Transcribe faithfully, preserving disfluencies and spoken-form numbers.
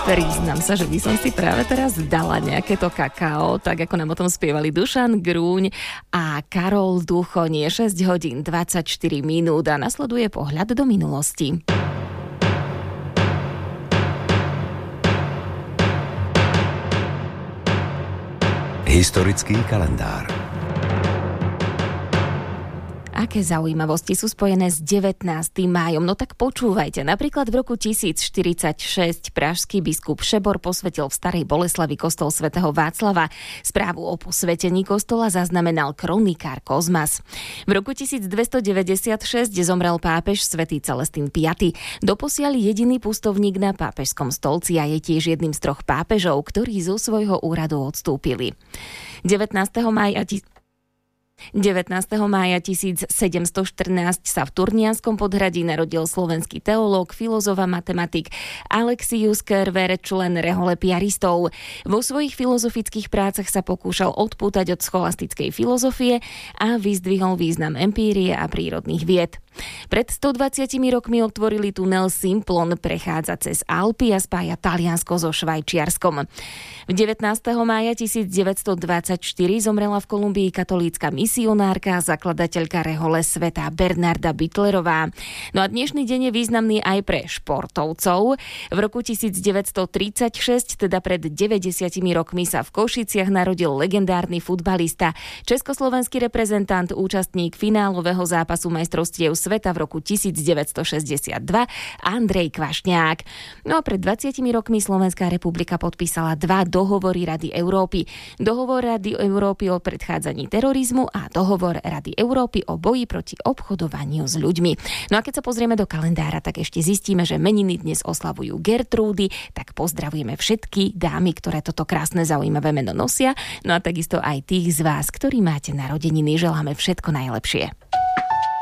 Priznám sa, že by som si práve teraz dala nejaké to kakao, tak ako nám o tom spievali Dušan Grúň a Karol Duchoň. Je šesť hodín dvadsaťštyri minút a nasleduje pohľad do minulosti. Historický kalendár. Aké zaujímavosti sú spojené s devätnástym májom? No tak počúvajte. Napríklad v roku tisícštyridsaťšesť pražský biskup Šebor posvetil v Starej Boleslavi kostol svätého Václava. Správu o posvetení kostola zaznamenal kronikár Kozmas. V roku tisícdvestodeväťdesiatšesť zomrel pápež svätý Celestín piaty. Doposiaľ jediný pustovník na pápežskom stolci a je tiež jedným z troch pápežov, ktorí zo svojho úradu odstúpili. devätnásteho mája devätnásteho mája tisícsedemstoštrnásť sa v Turnianskom podhradí narodil slovenský teológ, filozof a matematik Alexius Kerver, člen rehole piaristov. Vo svojich filozofických prácach sa pokúšal odpútať od scholastickej filozofie a vyzdvihol význam empírie a prírodných vied. Pred stodvadsiatimi rokmi otvorili tunel Simplon, prechádza cez Alpy a spája Taliansko so Švajčiarskom. V devätnásteho mája tisícdeväťstodvadsaťštyri zomrela v Kolumbii katolícka misionárka a zakladateľka rehole svätá Bernarda Bitlerová. No a dnešný deň je významný aj pre športovcov. V roku tisícdeväťstotridsaťšesť, teda pred deväťdesiatimi rokmi, sa v Košiciach narodil legendárny futbalista, československý reprezentant, účastník finálového zápasu majstrovstiev sveta v roku tisícdeväťstošesťdesiatdva Andrej Kvašňák. No a pred dvadsiatimi rokmi Slovenská republika podpísala dva dohovory Rady Európy. Dohovor Rady Európy o predchádzaní terorizmu a dohovor Rady Európy o boji proti obchodovaniu s ľuďmi. No a keď sa pozrieme do kalendára, tak ešte zistíme, že meniny dnes oslavujú Gertrúdy, tak pozdravujeme všetky dámy, ktoré toto krásne zaujímavé meno nosia. No a takisto aj tých z vás, ktorí máte narodeniny, želáme všetko najlepšie.